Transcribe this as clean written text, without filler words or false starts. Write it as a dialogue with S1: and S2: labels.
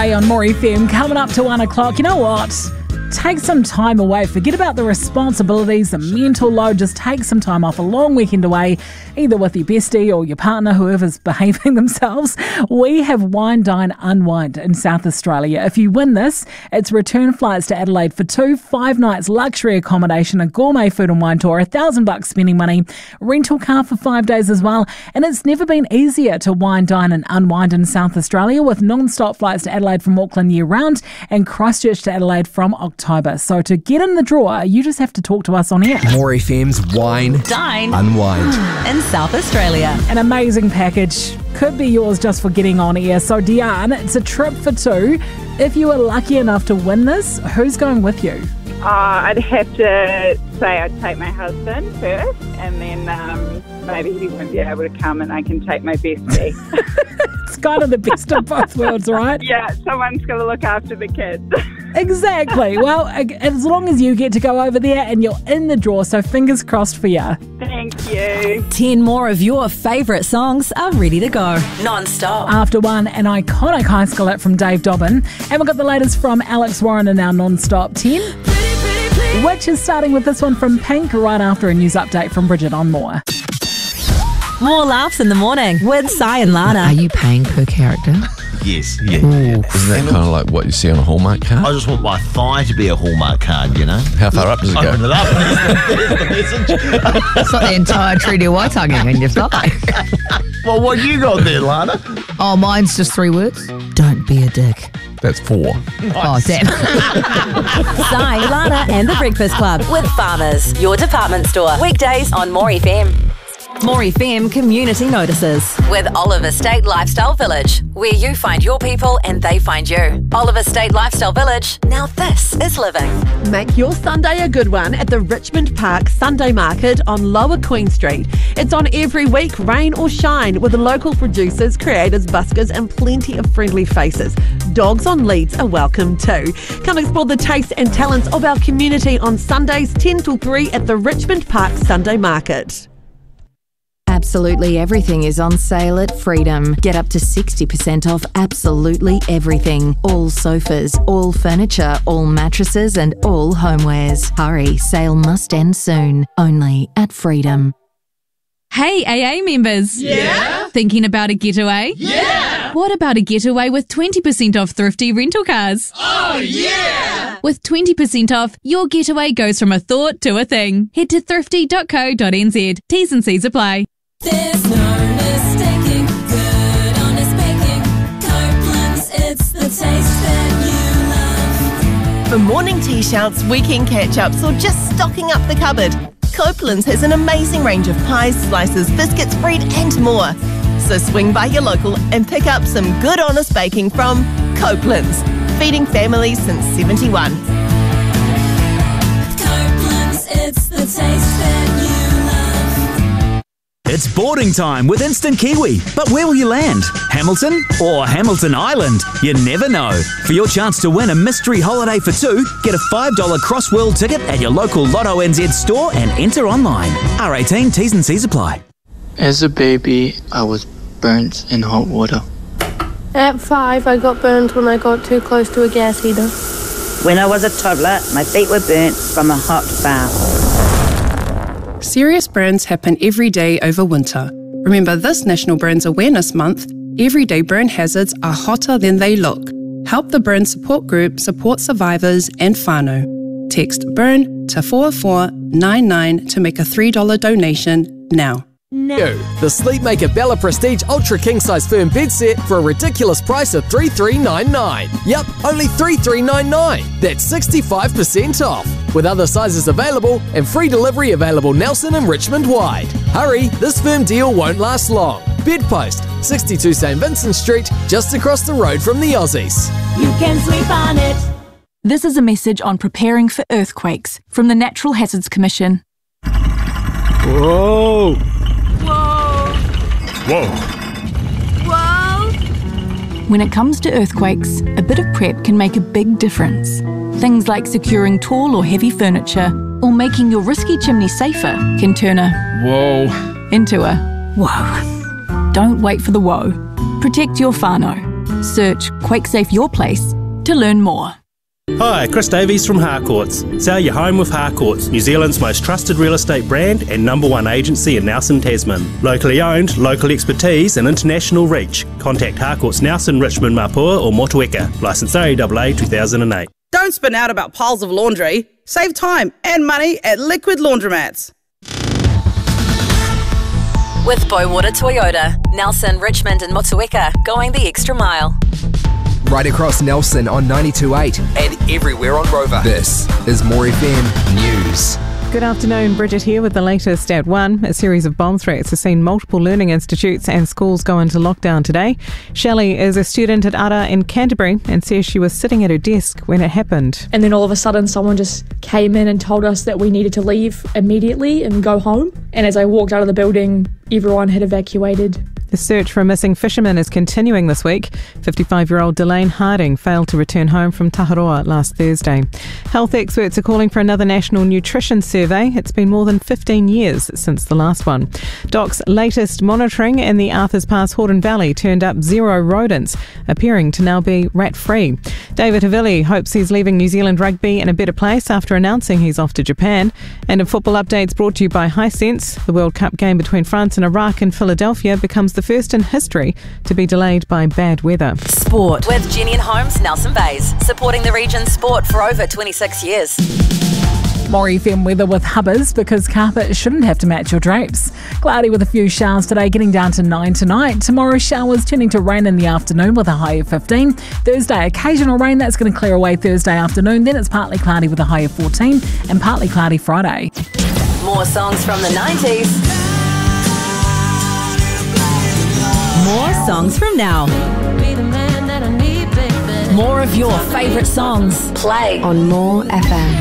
S1: Getaway on More FM, coming up to 1 o'clock. You know what? Take some time away. Forget about the responsibilities, the mental load. Just take some time off, a long weekend away, either with your bestie or your partner, whoever's behaving themselves. We have Wine, Dine, Unwind in South Australia. If you win this, it's return flights to Adelaide for 2, 5 nights, luxury accommodation, a gourmet food and wine tour, $1,000 spending money, rental car for 5 days as well. And it's never been easier to wine, dine and unwind in South Australia with non-stop flights to Adelaide from Auckland year round and Christchurch to Adelaide from October. So to get in the draw, you just have to talk to us on air.
S2: More FM's Wine,
S3: Dine,
S2: Unwind
S3: in South Australia.
S1: An amazing package. Could be yours just for getting on air. So Diane, it's a trip for 2. If you were lucky enough to win this, who's going with you?
S4: I'd have to say I'd take my husband first, and then maybe he won't be able to come and I can take my bestie.
S1: It's kind of the best of both worlds, right?
S4: Yeah, someone's going to look after the kids.
S1: Exactly. Well, as long as you get to go over there and you're in the draw, so fingers crossed for you.
S4: Thank you.
S3: 10 more of your favourite songs are ready to go. Non-stop.
S1: After 1, an iconic high school hit from Dave Dobbin. And we've got the latest from Alex Warren in our non-stop 10. Which is starting with this one from Pink right after a news update from Bridget on More.
S3: More laughs in the morning with Sai and Lana.
S5: Are you paying per character?
S6: Yes, yeah.
S2: Isn't that kind of like what you see on a Hallmark card?
S6: I just want my thigh to be a Hallmark card, you know?
S2: How far up does it go?
S6: Open it up. There's the message.
S5: It's not the entire Treaty Waitangi in your thigh.
S6: Well, what you got there, Lana?
S5: Oh, mine's just 3 words. Don't be a dick.
S2: That's 4.
S5: Oh, damn.
S3: Sai, Lana and the Breakfast Club with Farmers, your department store. Weekdays on More FM. More FM Community Notices with Oliver State Lifestyle Village, where you find your people and they find you. Oliver State Lifestyle Village, now this is living.
S7: Make your Sunday a good one at the Richmond Park Sunday Market on Lower Queen Street. It's on every week, rain or shine, with local producers, creators, buskers and plenty of friendly faces. Dogs on leads are welcome too. Come explore the tastes and talents of our community on Sundays 10 till 3 at the Richmond Park Sunday Market.
S8: Absolutely everything is on sale at Freedom. Get up to 60% off absolutely everything. All sofas, all furniture, all mattresses and all homewares. Hurry, sale must end soon. Only at Freedom.
S9: Hey AA members.
S10: Yeah?
S9: Thinking about a getaway?
S10: Yeah!
S9: What about a getaway with 20% off thrifty rental cars?
S10: Oh yeah!
S9: With 20% off, your getaway goes from a thought to a thing. Head to thrifty.co.nz. T's and C's apply.
S11: There's no mistaking good honest baking. Copeland's, it's the taste that you love.
S12: For morning tea shouts, weekend catch-ups or just stocking up the cupboard, Copeland's has an amazing range of pies, slices, biscuits, bread and more. So swing by your local and pick up some good honest baking from Copeland's, feeding families since 71.
S11: Copeland's, it's the taste that you love.
S13: It's boarding time with Instant Kiwi. But where will you land? Hamilton or Hamilton Island? You never know. For your chance to win a mystery holiday for 2, get a $5 Cross-World ticket at your local Lotto NZ store and enter online. R18, T's and C's apply.
S14: As a baby, I was burnt in hot water.
S15: At 5, I got burned when I got too close to a gas heater.
S16: When I was a toddler, my feet were burnt from a hot bath.
S17: Serious burns happen every day over winter. Remember this National Burns Awareness Month, everyday burn hazards are hotter than they look. Help the Burn Support Group support survivors and whānau. Text BURN to 4499 to make a $3 donation now.
S18: The Sleepmaker Bella Prestige Ultra King Size Firm Bed Set for a ridiculous price of $3,399. Yep, only $3,399. That's 65% off. With other sizes available and free delivery available Nelson and Richmond wide. Hurry, this firm deal won't last long. Bedpost, 62 St Vincent Street, just across the road from the Aussies.
S11: You can sleep on it.
S19: This is a message on preparing for earthquakes from the Natural Hazards Commission.
S10: Whoa!
S19: Whoa! Whoa! When it comes to earthquakes, a bit of prep can make a big difference. Things like securing tall or heavy furniture or making your risky chimney safer can turn a whoa into a whoa. Don't wait for the whoa. Protect your whānau. Search QuakeSafe Your Place to learn more.
S20: Hi, Chris Davies from Harcourts. Sell your home with Harcourts, New Zealand's most trusted real estate brand and #1 agency in Nelson, Tasman. Locally owned, local expertise and international reach. Contact Harcourts Nelson, Richmond, Mapua or Motueka. Licence RAAA 2008.
S21: Don't spin out about piles of laundry. Save time and money at Liquid Laundromats.
S3: With Bowater Toyota, Nelson, Richmond and Motueka, going the extra mile.
S22: Right across Nelson on 92.8 and everywhere on Rover. This is More FM News.
S23: Good afternoon, Bridget here with the latest at 1. A series of bomb threats has seen multiple learning institutes and schools go into lockdown today. Shelley is a student at Ara in Canterbury and says she was sitting at her desk when it happened.
S24: And then all of a sudden someone just came in and told us that we needed to leave immediately and go home. And as I walked out of the building, everyone had evacuated.
S23: The search for a missing fisherman is continuing this week. 55-year-old Delane Harding failed to return home from Taharoa last Thursday. Health experts are calling for another national nutrition survey. It's been more than 15 years since the last one. DOC's latest monitoring in the Arthurs Pass Hordern Valley turned up 0 rodents, appearing to now be rat-free. David Havili hopes he's leaving New Zealand rugby in a better place after announcing he's off to Japan. And in football updates brought to you by Hisense, the World Cup game between France and Iraq in Philadelphia becomes the first in history to be delayed by bad weather.
S3: Sport with Jenny and Holmes, Nelson Bays, supporting the region's sport for over 26 years.
S1: More FM weather with Hubbers, because carpet shouldn't have to match your drapes. Cloudy with a few showers today, getting down to 9 tonight. Tomorrow, showers turning to rain in the afternoon with a high of 15. Thursday, occasional rain, that's going to clear away Thursday afternoon. Then it's partly cloudy with a high of 14 and partly cloudy Friday.
S3: More songs from the 90s. More songs from now. More of your favourite songs. Play on More FM.